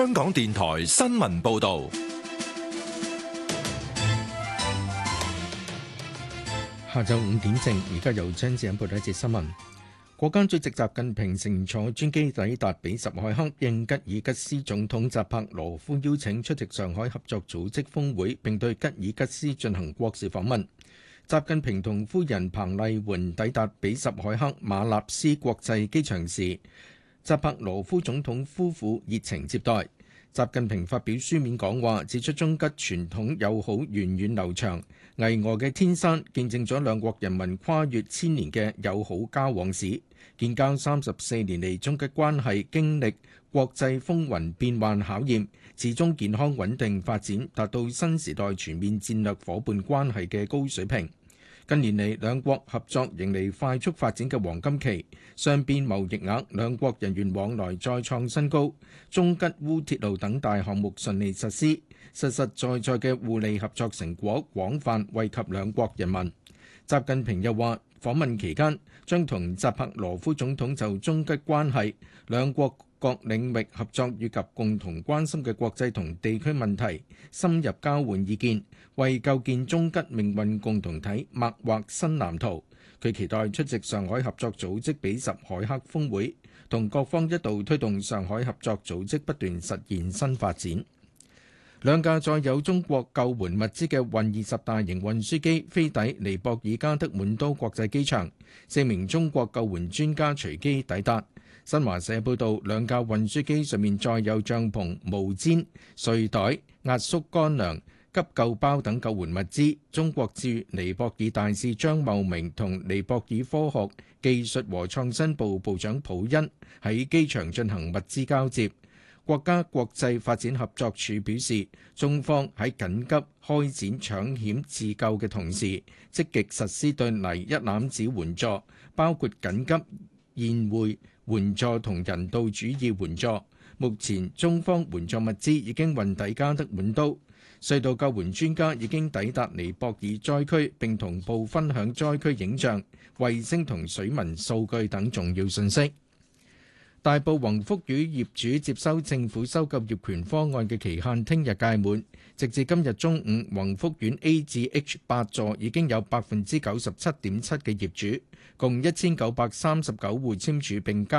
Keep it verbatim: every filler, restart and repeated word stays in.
香港電台新聞報道。 下晝五點正，而家由張志恩報道一節新聞。國家主席習近平乘坐專機抵達比什凱克，應吉爾吉斯總統扎帕羅夫邀請出席上海合作組織峰會，並對吉爾吉斯進行國事訪問。習近平同夫人彭麗媛抵達比什凱克馬納斯國際機場時，扎帕羅夫總統夫婦熱情接待。習近平發表書面講話，指出中吉傳統友好源遠流長，巍峨嘅天山見證咗兩國人民跨越千年嘅友好交往史。建交三十四年嚟，中吉關係經歷國際風雲變幻考驗，始終健康穩定發展，達到新時代全面戰略夥伴關係嘅高水平。近年嚟，兩國合作迎嚟快速發展嘅黃金期，雙邊貿易額、兩國人員往來再創新高，中吉烏鐵路等大項目順利實施，實實在在嘅互利合作成果廣泛惠及兩國人民。習近平又話，訪問期間將同扎帕羅夫總統就中吉關係、兩國各領域合作以及共同關心嘅國際同地區問題深入交換意見，為構建中吉命運共同體擘劃新藍圖。佢期待出席上海合作組織比什凱克峰會，同各方一道推動上海合作組織不斷實現新發展。兩架載有中國救援物資嘅運二十大型運輸機飛抵尼泊爾加德滿都國際機場，四名中國救援專家隨機抵達。新華社報道，兩架運輸機上面載有帳篷、毛氈、睡袋、壓縮乾糧、急救包等救援物資。中國駐尼泊爾大使張茂明同尼泊爾科學技術和創新部部長普恩喺機場進行物資交接。國家國際發展合作署表示，中方喺緊急開展搶險自救嘅同時，積極實施對尼一攬子援助，包括緊急宴會援助同人道主義援助。目前中方援助物資已經運抵加德滿都，隧道救援專家已經抵達尼泊爾災區，並同步分享災區影像、衛星同水文數據等重要信息。大埔宏福苑業主接收政府收購業權方案嘅期限聽日屆滿，直至今日中午，宏福苑 A 至 H 八座已經有百分之九十七點七嘅業主，共一千九百三十九戶簽署並交